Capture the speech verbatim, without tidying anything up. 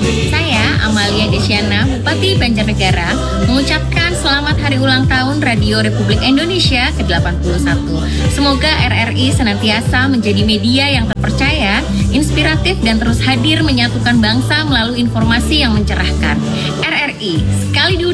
Saya, Amalia Desyana, Bupati Banjarnegara, mengucapkan selamat hari ulang tahun Radio Republik Indonesia ke delapan puluh satu. Semoga R R I senantiasa menjadi media yang terpercaya, inspiratif, dan terus hadir menyatukan bangsa melalui informasi yang mencerahkan. R R I, sekali diucapkan